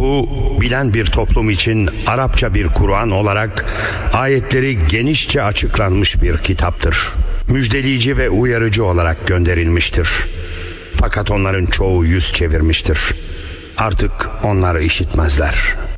Bu, bilen bir toplum için Arapça bir Kur'an olarak ayetleri genişçe açıklanmış bir kitaptır. Müjdeleyici ve uyarıcı olarak gönderilmiştir. Fakat onların çoğu yüz çevirmiştir. Artık onlar işitmezler.